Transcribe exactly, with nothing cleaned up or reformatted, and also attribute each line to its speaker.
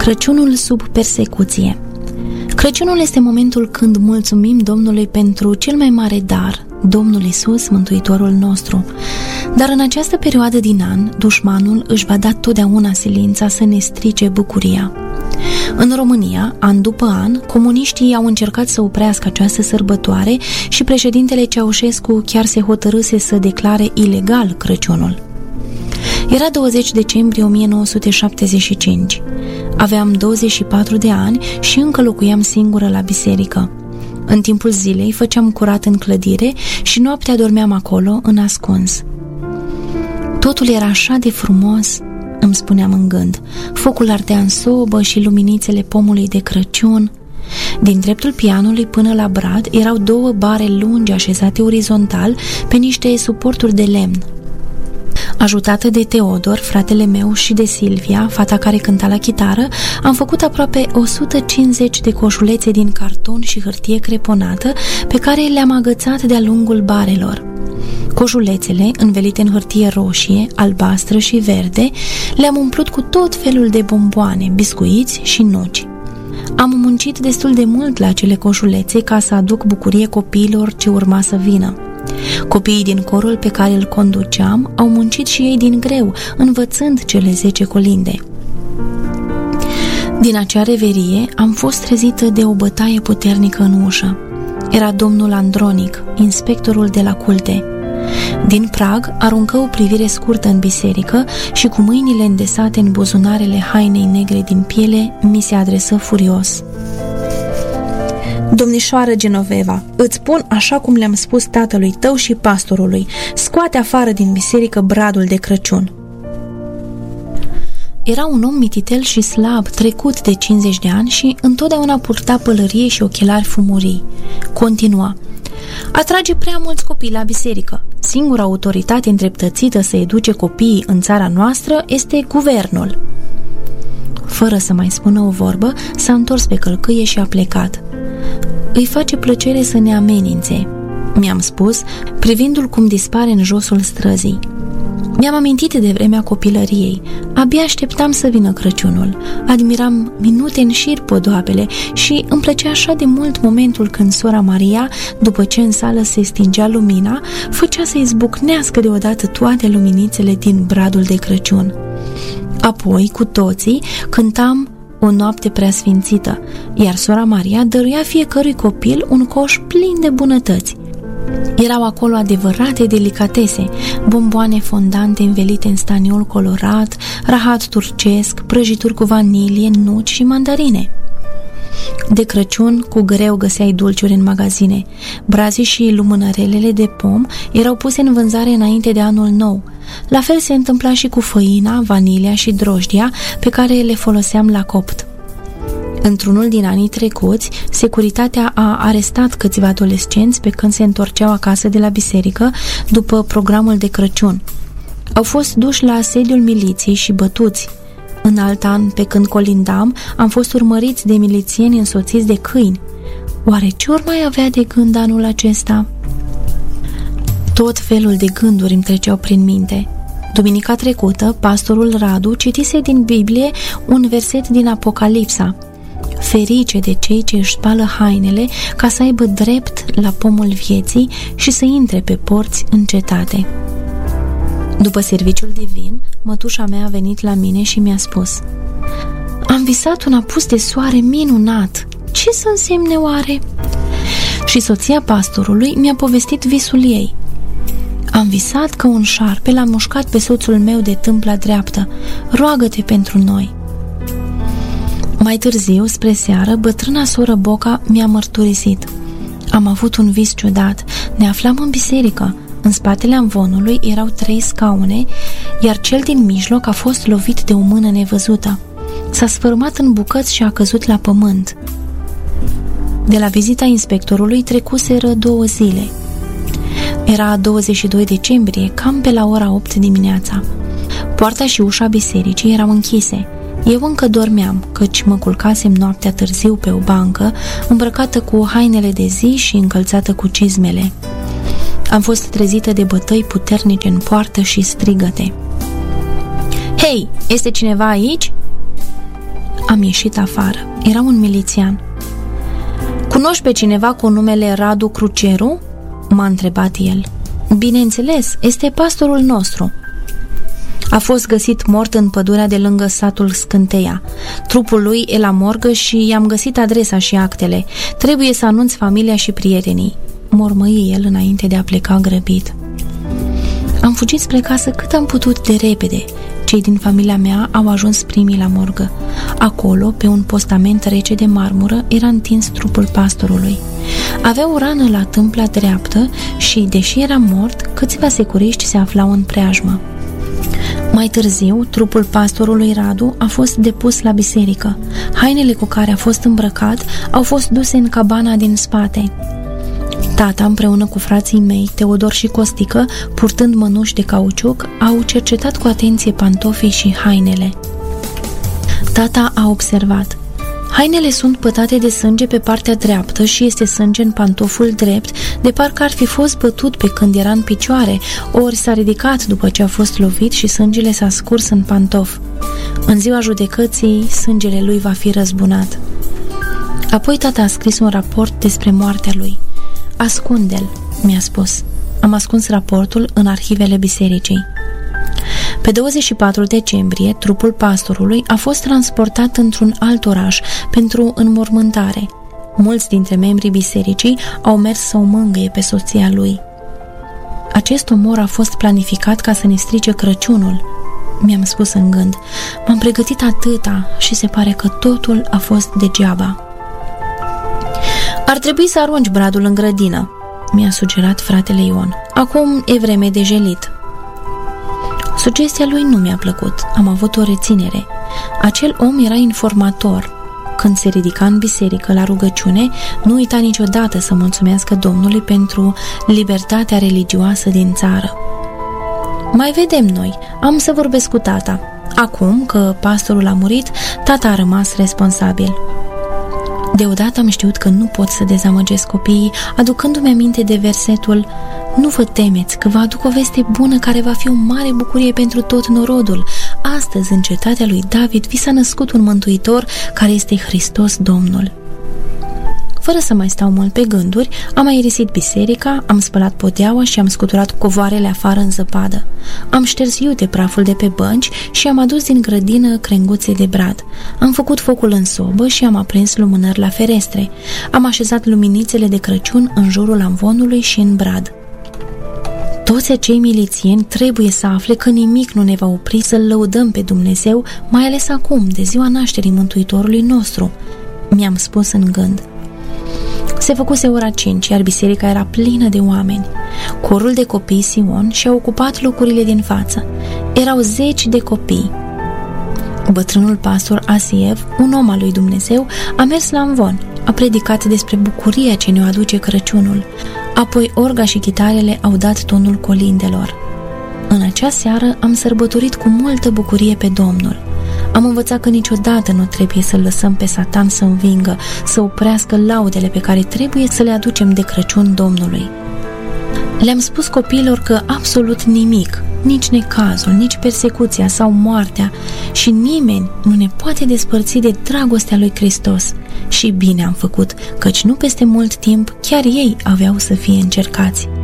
Speaker 1: Crăciunul sub persecuție. Crăciunul este momentul când mulțumim Domnului pentru cel mai mare dar, Domnul Iisus, Mântuitorul nostru. Dar în această perioadă din an, dușmanul își va da totdeauna silința să ne strice bucuria. În România, an după an, comuniștii au încercat să oprească această sărbătoare și președintele Ceaușescu chiar se hotărâse să declare ilegal Crăciunul. Era douăzeci decembrie o mie nouă sute șaptezeci și cinci. Aveam douăzeci și patru de ani și încă locuiam singură la biserică. În timpul zilei făceam curat în clădire și noaptea dormeam acolo, în ascuns. Totul era așa de frumos, îmi spuneam în gând. Focul ardea în sobă și luminițele pomului de Crăciun. Din dreptul pianului până la brad erau două bare lungi așezate orizontal pe niște suporturi de lemn. Ajutată de Teodor, fratele meu, și de Silvia, fata care cânta la chitară, am făcut aproape o sută cincizeci de coșulețe din carton și hârtie creponată pe care le-am agățat de-a lungul barelor. Coșulețele, învelite în hârtie roșie, albastră și verde, le-am umplut cu tot felul de bomboane, biscuiți și nuci. Am muncit destul de mult la acele coșulețe ca să aduc bucurie copiilor ce urma să vină. Copiii din corul pe care îl conduceam au muncit și ei din greu, învățând cele zece colinde. Din acea reverie am fost trezită de o bătaie puternică în ușă. Era domnul Andronic, inspectorul de la culte. Din prag aruncă o privire scurtă în biserică și cu mâinile îndesate în buzunarele hainei negre din piele mi se adresă furios. Domnișoară Genoveva, îți spun așa cum le-am spus tatălui tău și pastorului, scoate afară din biserică bradul de Crăciun. Era un om mititel și slab, trecut de cincizeci de ani și întotdeauna purta pălărie și ochelari fumurii. Continua: atrage prea mulți copii la biserică. Singura autoritate îndreptățită să educe copiii în țara noastră este guvernul. Fără să mai spună o vorbă, s-a întors pe călcâie și a plecat. Îi face plăcere să ne amenințe, mi-am spus, privindu-l cum dispare în josul străzii. Mi-am amintit de vremea copilăriei. Abia așteptam să vină Crăciunul. Admiram minute în șir podoabele și îmi plăcea așa de mult momentul când sora Maria, după ce în sală se stingea lumina, făcea să izbucnească deodată toate luminițele din bradul de Crăciun. Apoi, cu toții, cântam O noapte preasfințită, iar sora Maria dăruia fiecărui copil un coș plin de bunătăți. Erau acolo adevărate delicatese, bomboane fondante învelite în staniol colorat, rahat turcesc, prăjituri cu vanilie, nuci și mandarine. De Crăciun, cu greu găseai dulciuri în magazine. Brazii și lumânărelele de pom erau puse în vânzare înainte de anul nou. La fel se întâmpla și cu făina, vanilia și drojdia pe care le foloseam la copt. Într-unul din anii trecuți, securitatea a arestat câțiva adolescenți pe când se întorceau acasă de la biserică după programul de Crăciun. Au fost duși la sediul miliției și bătuți. În alt an, pe când colindam, am fost urmăriți de milițieni însoțiți de câini. Oare ce ori mai avea de gând anul acesta? Tot felul de gânduri îmi treceau prin minte. Duminica trecută, pastorul Radu citise din Biblie un verset din Apocalipsa: ferice de cei ce își spală hainele ca să aibă drept la pomul vieții și să intre pe porți în cetate. După serviciul de vin, mătușa mea a venit la mine și mi-a spus: am visat un apus de soare minunat. Ce să însemne oare? Și soția pastorului mi-a povestit visul ei. Am visat că un șarpe l-a mușcat pe soțul meu de tâmpla dreaptă. Roagă-te pentru noi. Mai târziu, spre seară, bătrâna soră Boca mi-a mărturisit: am avut un vis ciudat. Ne aflam în biserică. În spatele amvonului erau trei scaune, iar cel din mijloc a fost lovit de o mână nevăzută. S-a sfărâmat în bucăți și a căzut la pământ. De la vizita inspectorului trecuseră două zile. Era douăzeci și doi decembrie, cam pe la ora opt dimineața. Poarta și ușa bisericii erau închise. Eu încă dormeam, căci mă culcasem noaptea târziu pe o bancă, îmbrăcată cu hainele de zi și încălțată cu cizmele. Am fost trezită de bătăi puternice în poartă și strigăte. Hei, este cineva aici? Am ieșit afară. Era un milițian. Cunoști pe cineva cu numele Radu Cruceru? M-a întrebat el. Bineînțeles, este pastorul nostru. A fost găsit mort în pădurea de lângă satul Scânteia. Trupul lui e la morgă și i-am găsit adresa și actele. Trebuie să anunț familia și prietenii. Mormăi el înainte de a pleca grăbit. Am fugit spre casă cât am putut de repede. Cei din familia mea au ajuns primii la morgă. Acolo, pe un postament rece de marmură, era întins trupul pastorului. Avea o rană la tâmpla dreaptă și, deși era mort, câțiva securiști se aflau în preajmă. Mai târziu, trupul pastorului Radu a fost depus la biserică. Hainele cu care a fost îmbrăcat au fost duse în cabana din spate. Tata, împreună cu frații mei, Teodor și Costică, purtând mănuși de cauciuc, au cercetat cu atenție pantofii și hainele. Tata a observat: hainele sunt pătate de sânge pe partea dreaptă și este sânge în pantoful drept, de parcă ar fi fost bătut pe când era în picioare, ori s-a ridicat după ce a fost lovit și sângele s-a scurs în pantof. În ziua judecății, sângele lui va fi răzbunat. Apoi tata a scris un raport despre moartea lui. Ascunde-l, mi-a spus. Am ascuns raportul în arhivele bisericii. Pe douăzeci și patru decembrie, trupul pastorului a fost transportat într-un alt oraș pentru înmormântare. Mulți dintre membrii bisericii au mers să o mângâie pe soția lui. Acest omor a fost planificat ca să ne strice Crăciunul, mi-am spus în gând. M-am pregătit atâta și se pare că totul a fost degeaba. Ar trebui să arunci bradul în grădină, mi-a sugerat fratele Ion. Acum e vreme de jelit. Sugestia lui nu mi-a plăcut. Am avut o reținere. Acel om era informator. Când se ridica în biserică la rugăciune, nu uita niciodată să mulțumească Domnului pentru libertatea religioasă din țară. Mai vedem noi, am să vorbesc cu tata. Acum că pastorul a murit, tata a rămas responsabil. Deodată am știut că nu pot să dezamăgesc copiii, aducându-mi aminte de versetul: nu vă temeți, că vă aduc o veste bună care va fi o mare bucurie pentru tot norodul. Astăzi, în cetatea lui David, vi s-a născut un mântuitor, care este Hristos Domnul. Fără să mai stau mult pe gânduri, am aerisit biserica, am spălat podeaua și am scuturat covoarele afară în zăpadă. Am șters iute praful de pe bănci și am adus din grădină crenguțe de brad. Am făcut focul în sobă și am aprins lumânări la ferestre. Am așezat luminițele de Crăciun în jurul amvonului și în brad. Toți acei milițieni trebuie să afle că nimic nu ne va opri să-L lăudăm pe Dumnezeu, mai ales acum, de ziua nașterii Mântuitorului nostru, mi-am spus în gând. Se făcuse ora cinci, iar biserica era plină de oameni. Corul de copii Sion și-a ocupat locurile din față. Erau zeci de copii. Bătrânul pastor Asiev, un om al lui Dumnezeu, a mers la amvon, a predicat despre bucuria ce ne aduce Crăciunul. Apoi orga și chitarele au dat tonul colindelor. În acea seară am sărbătorit cu multă bucurie pe Domnul. Am învățat că niciodată nu trebuie să lăsăm pe Satan să învingă, să oprească laudele pe care trebuie să le aducem de Crăciun Domnului. Le-am spus copiilor că absolut nimic, nici necazul, nici persecuția sau moartea și nimeni nu ne poate despărți de dragostea lui Hristos. Și bine am făcut, căci nu peste mult timp chiar ei aveau să fie încercați.